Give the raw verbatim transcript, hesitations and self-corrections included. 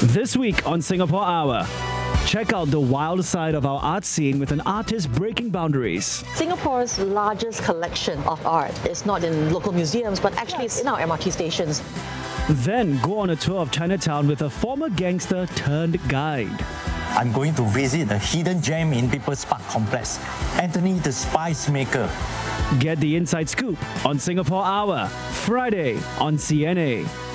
This week on Singapore Hour, check out the wild side of our art scene with an artist breaking boundaries. Singapore's largest collection of art is not in local museums, but actually it's in our M R T stations. Then go on a tour of Chinatown with a former gangster turned guide. I'm going to visit the hidden gem in People's Park Complex, Anthony the Spice Maker. Get the inside scoop on Singapore Hour, Friday on C N A.